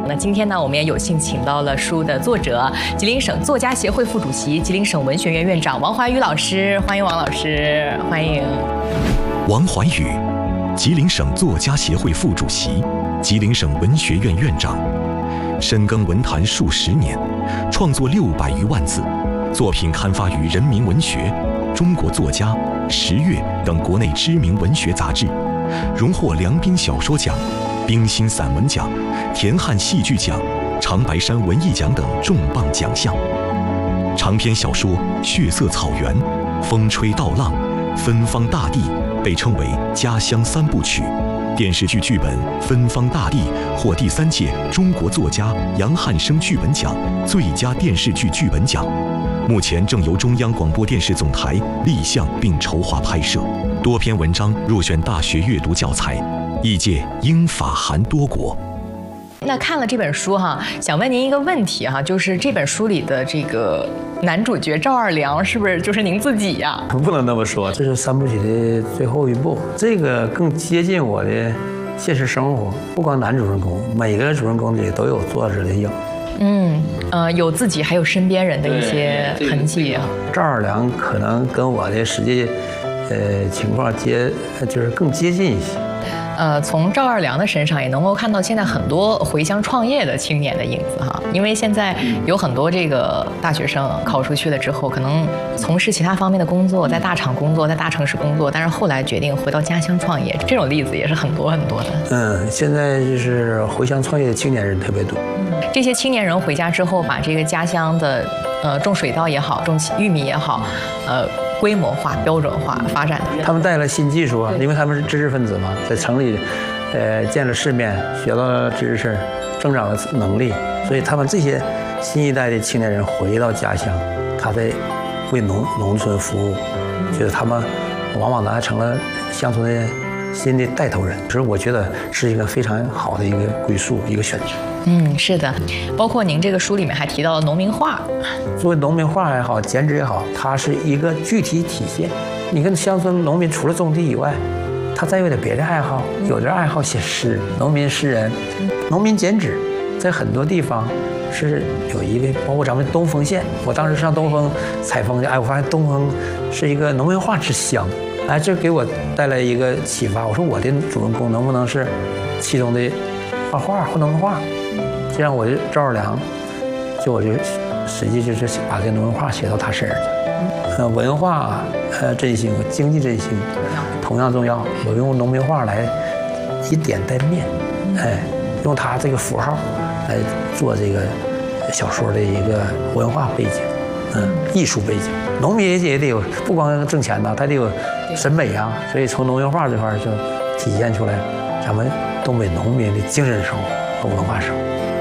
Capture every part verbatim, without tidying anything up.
那今天呢，我们也有幸请到了书的作者，吉林省作家协会副主席、吉林省文学院院长王怀宇老师，欢迎王老师，欢迎。 王怀宇，吉林省作家协会副主席，吉林省文学院院长，深耕文坛数十年，创作六百余万字，作品刊发于《人民文学》《中国作家》《十月》等国内知名文学杂志，荣获梁斌小说奖、冰心散文奖、田汉戏剧奖、长白山文艺奖等重磅奖项。长篇小说《血色草原》《风吹稻浪》《芬芳大地》被称为家乡三部曲。电视剧剧本《芬芳大地》获第三届中国作家杨汉生剧本奖最佳电视剧剧本奖。目前正由中央广播电视总台立项并筹划拍摄，多篇文章入选大学阅读教材，译介英法韩多国。 那看了这本书哈，想问您一个问题哈，就是这本书里的这个男主角赵二良是不是就是您自己呀？ 不能那么说，这是三部曲的最后一部，这个更接近我的现实生活。不光男主人公，每个主人公里都有作者的影。 嗯呃，有自己还有身边人的一些痕迹啊。 赵二良可能跟我的实际呃情况接就是更接近一些。 呃，从赵二良的身上也能够看到现在很多回乡创业的青年的影子哈。因为现在有很多这个大学生考出去了之后，可能从事其他方面的工作，在大厂工作，在大城市工作，但是后来决定回到家乡创业，这种例子也是很多很多的。 嗯，现在就是回乡创业的青年人特别多。 这些青年人回家之后，把这个家乡的呃种水稻也好，种玉米也好，呃。规模化、标准化发展， 他们带了新技术啊，因为他们是知识分子嘛，在城里，呃，见了世面，学到了知识，增长了能力，所以他们这些新一代的青年人回到家乡，他在为农农村服务，觉得他们往往呢成了乡村的新的带头人，所以我觉得是一个非常好的一个归宿，一个选择。 嗯，是的，包括您这个书里面还提到了农民画。 作为农民画也好，剪纸也好，它是一个具体体现。你看乡村农民除了种地以外，他再有点别的爱好，有的爱好写诗，农民诗人，农民剪纸，在很多地方是有一个，包括咱们东丰县，我当时上东丰采风去，哎，我发现东丰是一个农民画之乡，哎，这给我带来一个启发。我说我的主人公能不能是其中的画画或农民画？这样我就赵二良，就我就实际就是把这个农民画写到他身上去。呃，文化呃振兴、经济振兴同样重要。我用农民画来以点带面，哎，用他这个符号来做这个小说的一个文化背景，嗯，艺术背景。农民也得有，不光挣钱呐，他得有审美啊。所以从农民画这块就体现出来咱们东北农民的精神生活和文化生活。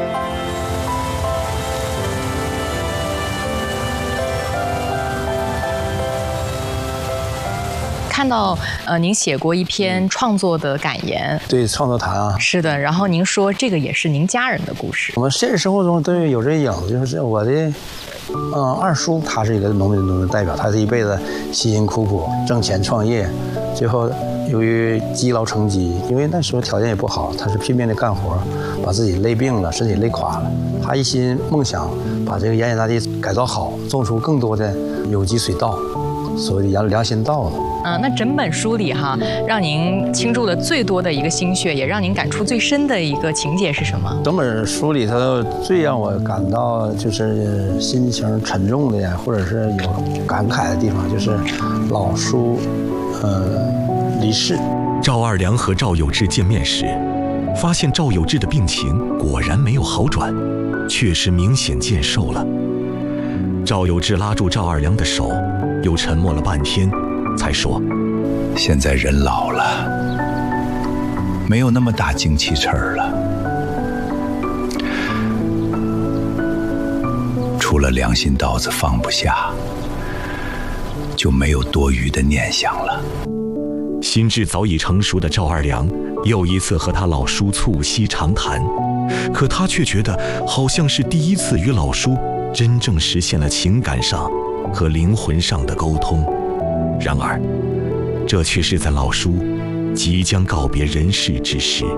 看到呃，您写过一篇创作的感言， 对，创作谈啊， 是的。然后您说这个也是您家人的故事。 我们现实生活中都有这影子，就是我的，嗯，二叔他是一个农民中的代表，他是一辈子辛辛苦苦挣钱创业，最后由于积劳成疾，因为那时候条件也不好，他是拼命的干活，把自己累病了，身体累垮了。他一心梦想把这个盐碱大地改造好，种出更多的有机水稻，所谓的良良心稻子。 嗯，那整本书里哈，让您倾注的最多的一个心血，也让您感触最深的一个情节是什么？ 整本书里头最让我感到就是心情沉重的，或者是有感慨的地方，就是老叔，呃，离世。 赵二良和赵有志见面时，发现赵有志的病情果然没有好转，确实明显健瘦了。赵有志拉住赵二良的手，又沉默了半天。才说， 现在人老了，没有那么大精气神儿了，除了良心稻子放不下，就没有多余的念想了。 心智早已成熟的赵二良又一次和他老叔促膝长谈，可他却觉得好像是第一次与老叔真正实现了情感上和灵魂上的沟通。然而，这却是在老叔即将告别人世之时。